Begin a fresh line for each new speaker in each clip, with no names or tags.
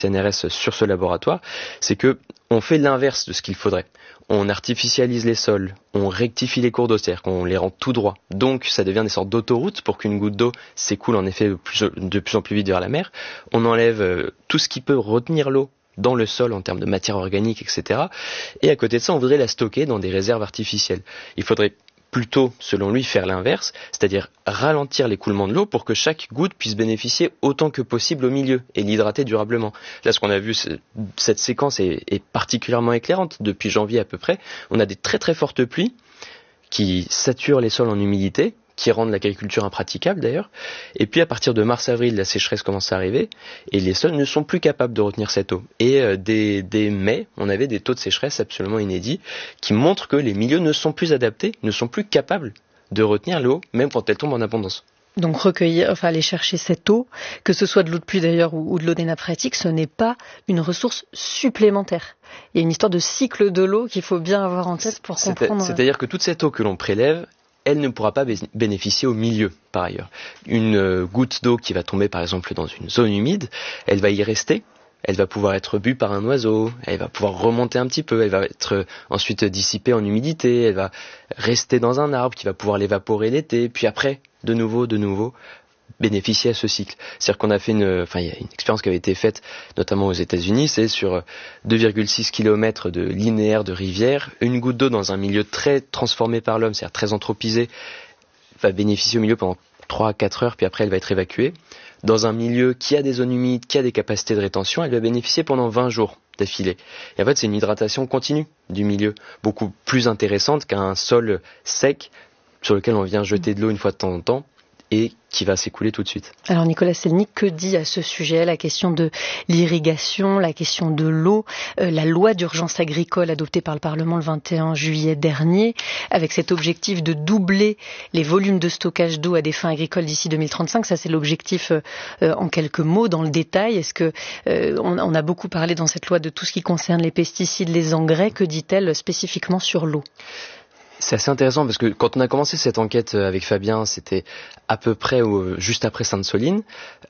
CNRS sur ce laboratoire, c'est que on fait l'inverse de ce qu'il faudrait. On artificialise les sols, on rectifie les cours d'eau, c'est-à-dire qu'on les rend tout droits. Donc ça devient des sortes d'autoroutes pour qu'une goutte d'eau s'écoule en effet de plus en plus vite vers la mer. On enlève tout ce qui peut retenir l'eau dans le sol en termes de matière organique, etc. Et à côté de ça, on voudrait la stocker dans des réserves artificielles. Il faudrait plutôt, selon lui, faire l'inverse, c'est-à-dire ralentir l'écoulement de l'eau pour que chaque goutte puisse bénéficier autant que possible au milieu et l'hydrater durablement. Là, ce qu'on a vu, cette séquence est particulièrement éclairante. Depuis janvier à peu près, on a des très très fortes pluies qui saturent les sols en humidité, qui rendent l'agriculture impraticable d'ailleurs. Et puis à partir de mars-avril, la sécheresse commence à arriver et les sols ne sont plus capables de retenir cette eau. Et dès mai, on avait des taux de sécheresse absolument inédits qui montrent que les milieux ne sont plus adaptés, ne sont plus capables de retenir l'eau, même quand elle tombe en abondance.
Donc aller chercher cette eau, que ce soit de l'eau de pluie d'ailleurs ou de l'eau des nappes phréatiques, ce n'est pas une ressource supplémentaire. Il y a une histoire de cycle de l'eau qu'il faut bien avoir en tête pour comprendre.
C'est-à-dire que toute cette eau que l'on prélève, elle ne pourra pas bénéficier au milieu, par ailleurs. Une goutte d'eau qui va tomber, par exemple, dans une zone humide, elle va y rester, elle va pouvoir être bue par un oiseau, elle va pouvoir remonter un petit peu, elle va être ensuite dissipée en humidité, elle va rester dans un arbre qui va pouvoir l'évaporer l'été, puis après, de nouveau, bénéficier à ce cycle. C'est-à-dire qu'on a fait il y a une expérience qui avait été faite, notamment aux États-Unis, c'est sur 2,6 km de linéaire de rivière, une goutte d'eau dans un milieu très transformé par l'homme, c'est-à-dire très anthropisé, va bénéficier au milieu pendant 3 à 4 heures, puis après elle va être évacuée. Dans un milieu qui a des zones humides, qui a des capacités de rétention, elle va bénéficier pendant 20 jours d'affilée. Et en fait, c'est une hydratation continue du milieu, beaucoup plus intéressante qu'un sol sec sur lequel on vient jeter de l'eau une fois de temps en temps, et qui va s'écouler tout de suite.
Alors Nicolas Cellnic, que dit à ce sujet la question de l'irrigation, la question de l'eau, la loi d'urgence agricole adoptée par le Parlement le 21 juillet dernier, avec cet objectif de doubler les volumes de stockage d'eau à des fins agricoles d'ici 2035, ça c'est l'objectif en quelques mots, dans le détail. Est-ce que on a beaucoup parlé dans cette loi de tout ce qui concerne les pesticides, les engrais, que dit-elle spécifiquement sur l'eau ?
C'est assez intéressant parce que quand on a commencé cette enquête avec Fabien, c'était à peu près juste après Sainte-Soline,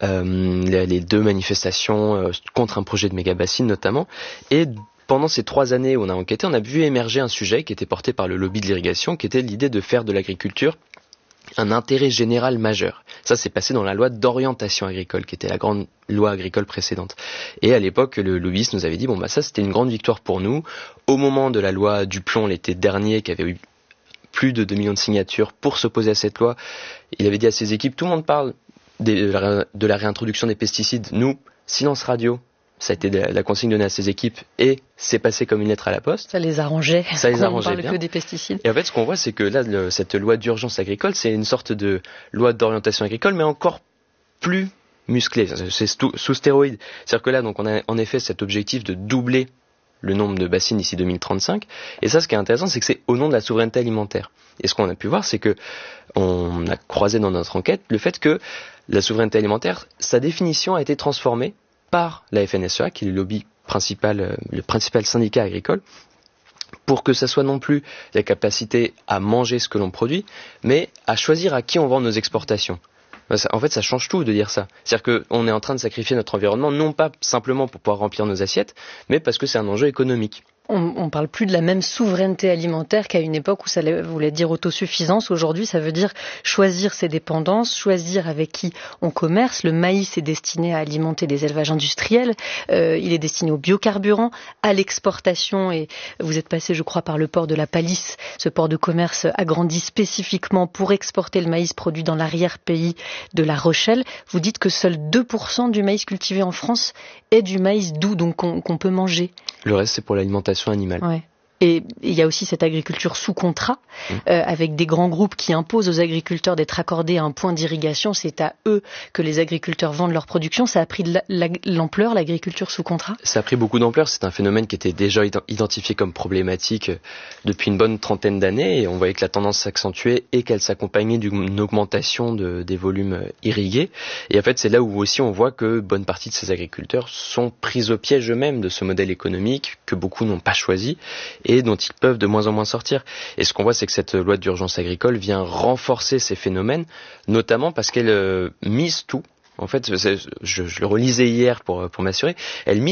les 2 manifestations contre un projet de méga-bassine notamment. Et pendant ces 3 années où on a enquêté, on a vu émerger un sujet qui était porté par le lobby de l'irrigation, qui était l'idée de faire de l'agriculture un intérêt général majeur. Ça, c'est passé dans la loi d'orientation agricole, qui était la grande loi agricole précédente. Et à l'époque, le lobbyiste nous avait dit, ça c'était une grande victoire pour nous. Au moment de la loi Duplon, l'été dernier, qui avait eu plus de 2 millions de signatures pour s'opposer à cette loi, il avait dit à ses équipes, tout le monde parle de la réintroduction des pesticides, nous, silence radio. Ça a été la consigne donnée à ses équipes et c'est passé comme une lettre à la poste.
Ça les arrangeait.
Ça les arrangeait
bien. Que des pesticides.
Et en fait, ce qu'on voit, c'est que là, cette loi d'urgence agricole, c'est une sorte de loi d'orientation agricole, mais encore plus musclée. C'est sous stéroïdes. C'est-à-dire que là, donc, on a en effet cet objectif de doubler le nombre de bassines d'ici 2035. Et ça, ce qui est intéressant, c'est que c'est au nom de la souveraineté alimentaire. Et ce qu'on a pu voir, c'est que on a croisé dans notre enquête le fait que la souveraineté alimentaire, sa définition a été transformée par la FNSEA, qui est le lobby principal, le principal syndicat agricole, pour que ça soit non plus la capacité à manger ce que l'on produit, mais à choisir à qui on vend nos exportations. En fait, ça change tout de dire ça. C'est-à-dire qu'on est en train de sacrifier notre environnement, non pas simplement pour pouvoir remplir nos assiettes, mais parce que c'est un enjeu économique.
On parle plus de la même souveraineté alimentaire qu'à une époque où ça voulait dire autosuffisance. Aujourd'hui, ça veut dire choisir ses dépendances, choisir avec qui on commerce. Le maïs est destiné à alimenter des élevages industriels. Il est destiné aux biocarburants, à l'exportation. Et vous êtes passé, je crois, par le port de la Palisse. Ce port de commerce agrandi spécifiquement pour exporter le maïs produit dans l'arrière-pays de La Rochelle. Vous dites que seuls 2% du maïs cultivé en France est du maïs doux, donc qu'on peut manger.
Le reste, c'est pour l'alimentation animale.
Ouais. Et il y a aussi cette agriculture sous contrat, avec des grands groupes qui imposent aux agriculteurs d'être accordés à un point d'irrigation. C'est à eux que les agriculteurs vendent leur production. Ça a pris de l'ampleur, l'agriculture sous contrat ? Ça
a pris beaucoup d'ampleur. C'est un phénomène qui était déjà identifié comme problématique depuis une bonne trentaine d'années. Et on voyait que la tendance s'accentuait et qu'elle s'accompagnait d'une augmentation des volumes irrigués. Et en fait, c'est là où aussi on voit que bonne partie de ces agriculteurs sont pris au piège eux-mêmes de ce modèle économique que beaucoup n'ont pas choisi et dont ils peuvent de moins en moins sortir. Et ce qu'on voit, c'est que cette loi d'urgence agricole vient renforcer ces phénomènes, notamment parce qu'elle mise tout, En fait, je le relisais hier pour m'assurer. Elle